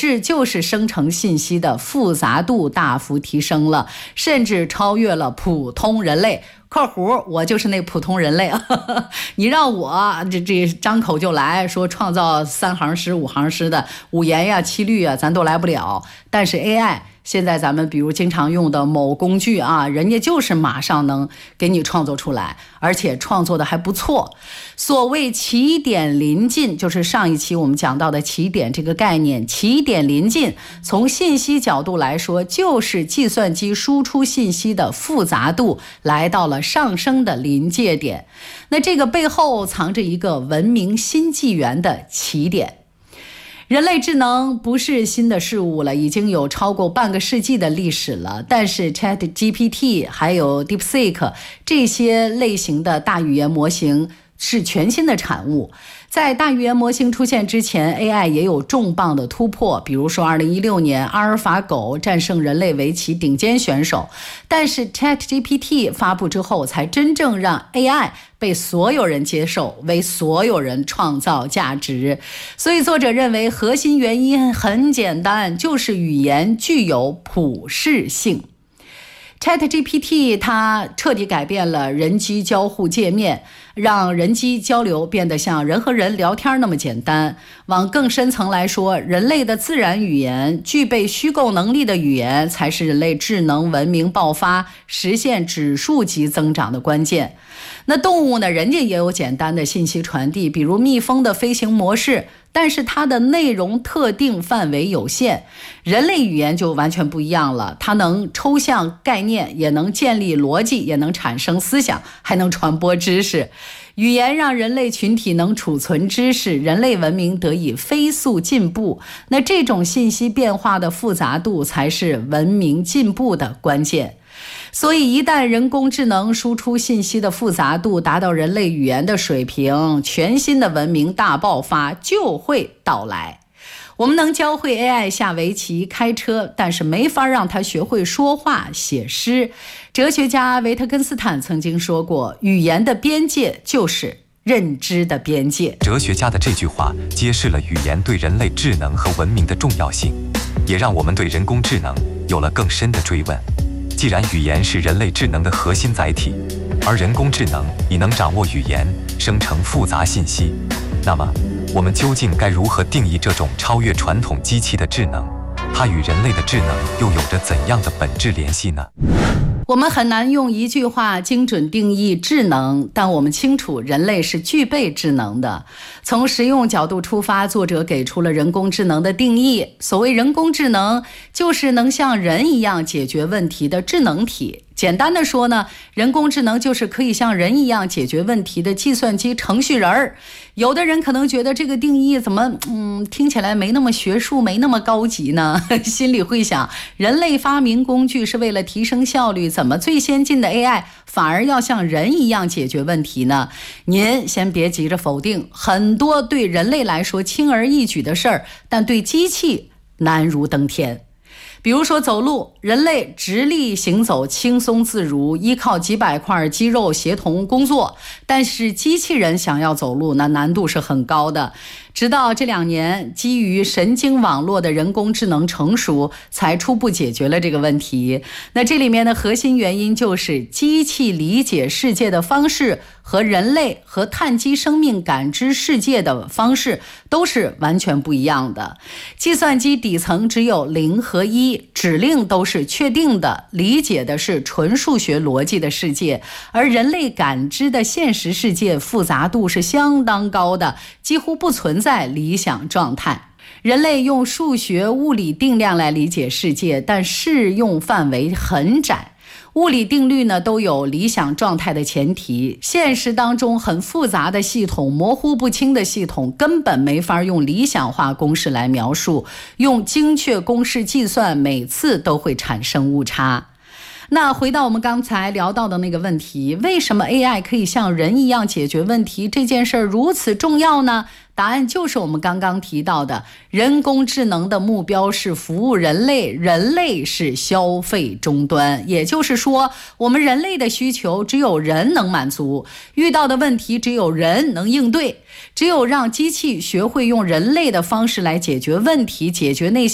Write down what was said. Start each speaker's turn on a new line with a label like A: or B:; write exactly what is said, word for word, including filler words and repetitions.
A: 是就是生成信息的复杂度大幅提升了，甚至超越了普通人类。括弧我就是那普通人类你让我这这张口就来说创造三行诗五行诗的五言呀七律啊，咱都来不了。但是 A I 现在咱们比如经常用的某工具啊，人家就是马上能给你创作出来，而且创作的还不错。所谓起点临近，就是上一期我们讲到的起点这个概念，起点临近从信息角度来说，就是计算机输出信息的复杂度来到了上升的临界点。那这个背后藏着一个文明新纪元的起点。人类智能不是新的事物了，已经有超过半个世纪的历史了。但是 ChatGPT 还有 DeepSeek 这些类型的大语言模型是全新的产物。在大语言模型出现之前 A I 也有重磅的突破，比如说二零一六年阿尔法狗战胜人类围棋顶尖选手。但是 ChatGPT 发布之后，才真正让 A I 被所有人接受，为所有人创造价值。所以作者认为核心原因很简单，就是语言具有普适性。ChatGPT 它彻底改变了人机交互界面，让人机交流变得像人和人聊天那么简单。往更深层来说，人类的自然语言，具备虚构能力的语言，才是人类智能文明爆发、实现指数级增长的关键。那动物呢，人家也有简单的信息传递，比如蜜蜂的飞行模式，但是它的内容特定范围有限。人类语言就完全不一样了，它能抽象概念，也能建立逻辑，也能产生思想，还能传播知识。语言让人类群体能储存知识，人类文明得以飞速进步。那这种信息变化的复杂度才是文明进步的关键。所以一旦人工智能输出信息的复杂度达到人类语言的水平，全新的文明大爆发就会到来。我们能教会 A I 下围棋、开车，但是没法让它学会说话、写诗。哲学家维特根斯坦曾经说过，语言的边界就是认知的边界。
B: 哲学家的这句话揭示了语言对人类智能和文明的重要性，也让我们对人工智能有了更深的追问。既然语言是人类智能的核心载体，而人工智能已能掌握语言，生成复杂信息，那么我们究竟该如何定义这种超越传统机器的智能？它与人类的智能又有着怎样的本质联系呢？
A: 我们很难用一句话精准定义智能，但我们清楚人类是具备智能的。从实用角度出发，作者给出了人工智能的定义。所谓人工智能，就是能像人一样解决问题的智能体。简单的说呢，人工智能就是可以像人一样解决问题的计算机程序人儿。有的人可能觉得这个定义怎么嗯听起来没那么学术，没那么高级呢？心里会想，人类发明工具是为了提升效率，怎么最先进的 A I 反而要像人一样解决问题呢？您先别急着否定，很多对人类来说轻而易举的事儿，但对机器难如登天。比如说走路，人类直立行走轻松自如，依靠几百块肌肉协同工作，但是机器人想要走路，那难度是很高的。直到这两年，基于神经网络的人工智能成熟，才初步解决了这个问题。那这里面的核心原因就是机器理解世界的方式和人类和碳基生命感知世界的方式都是完全不一样的。计算机底层只有零和一，指令都是确定的，理解的是纯数学逻辑的世界，而人类感知的现实世界复杂度是相当高的，几乎不存在理想状态。人类用数学物理定量来理解世界，但适用范围很窄。物理定律呢都有理想状态的前提，现实当中很复杂的系统、模糊不清的系统根本没法用理想化公式来描述，用精确公式计算每次都会产生误差。那回到我们刚才聊到的那个问题，为什么 A I 可以像人一样解决问题，这件事儿如此重要呢？答案就是我们刚刚提到的，人工智能的目标是服务人类，人类是消费终端。也就是说，我们人类的需求只有人能满足，遇到的问题只有人能应对。只有让机器学会用人类的方式来解决问题，解决那些